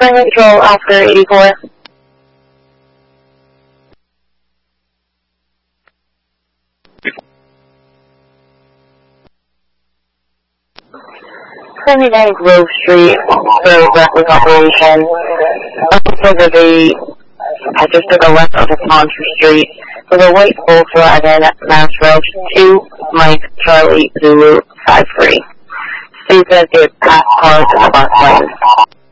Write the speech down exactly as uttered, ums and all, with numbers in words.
Spring Control, Oscar eighty-four. seventy-nine Grove Street for breakfast operation. Officer of the I just took a left onto Monster Street with a white Volkswagen Mass Road two Mike Charlie Zulu five three. States that they passed cars in the bus lane.